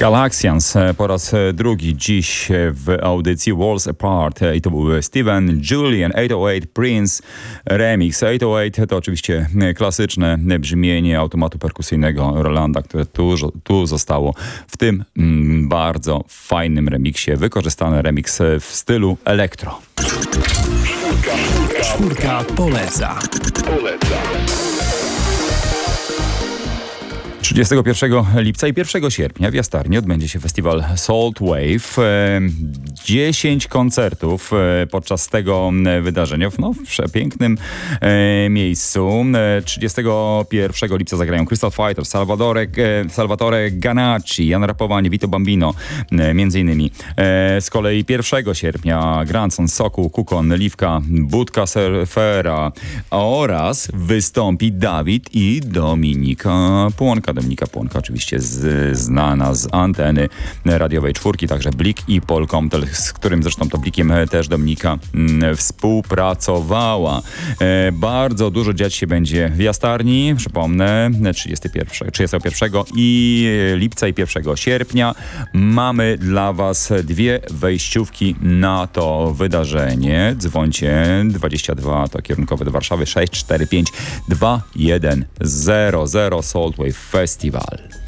Galaxians po raz drugi dziś w audycji Walls Apart i to był Steven Julian 808 Prince Remix. 808 to oczywiście klasyczne brzmienie automatu perkusyjnego Rolanda, które tu zostało w tym bardzo fajnym remiksie, wykorzystany remix w stylu elektro. Czwórka poleca. 31 lipca i 1 sierpnia w Jastarni odbędzie się festiwal Salt Wave. 10 koncertów podczas tego wydarzenia w przepięknym miejscu. 31 lipca zagrają Crystal Fighters, Salvatore Ganacci, Jan Rapowani, Vito Bambino między innymi. Z kolei 1 sierpnia Grandson, Sokół, Kukon, Liwka, Budka Surfera oraz wystąpi Dawid i Dominika Płonka. Dominika Płonka oczywiście znana z anteny radiowej Czwórki, także Blik i Polkomtel, z którym zresztą to Blikiem też Dominika współpracowała. Bardzo dużo dziać się będzie w Jastarni, przypomnę, 31 lipca i 1 sierpnia. Mamy dla Was dwie wejściówki na to wydarzenie. Dzwońcie 22, to kierunkowe do Warszawy, 645 2100 Saltwave Festival.